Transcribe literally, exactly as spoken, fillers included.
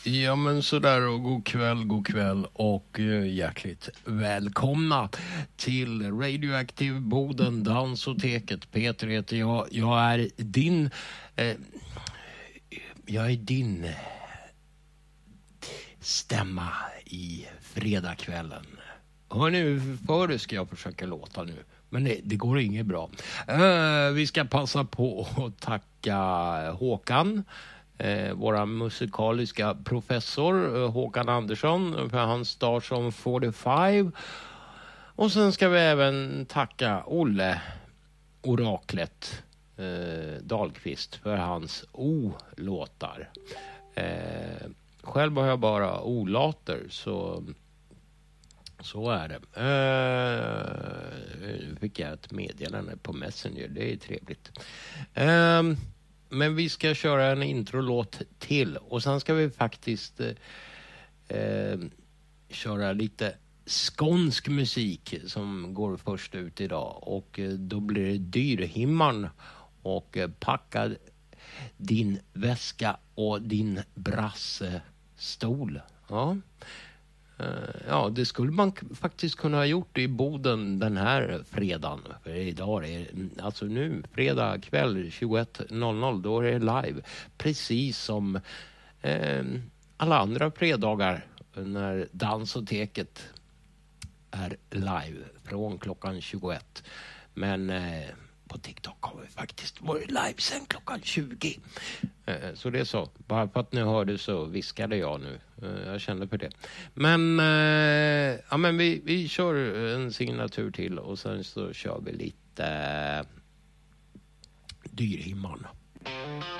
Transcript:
Ja men sådär, och god kväll, god kväll och eh, hjärtligt välkomna till Radioaktiv Boden, Dansoteket. Peter heter jag. Jag är din eh, jag är din stämma i fredagskvällen. Hör nu, för ska jag försöka låta nu. Men det, det går inget bra. Uh, vi ska passa på att tacka Håkan, uh, våra musikaliska professor uh, Håkan Andersson, för hans start som fyrtiofem. Och sen ska vi även tacka Olle Oraklet uh, Dahlqvist för hans O-låtar. Uh, själv har jag bara O-later, så... Så är det. Uh, fick jag ett meddelande på Messenger. Det är trevligt. Uh, men vi ska köra en introlåt till. Och sen ska vi faktiskt uh, köra lite skånsk musik som går först ut idag. Och uh, då blir det Dyrhimman och uh, Packa din väska och din brassstol. Ja. Ja, det skulle man faktiskt kunna ha gjort i Boden den här fredagen. För idag är det, alltså nu, fredag kväll tjugoett noll noll, då är det live. Precis som eh, alla andra fredagar när Dansoteket är live från klockan tjugoett. Men eh, på TikTok har vi faktiskt varit live sen klockan tjugo. Eh, så det är så. Bara för att ni hörde så viskade jag nu. Eh, jag kände för det. Men, eh, ja, men vi, vi kör en signatur till och sen så kör vi lite eh, Dyrhimman.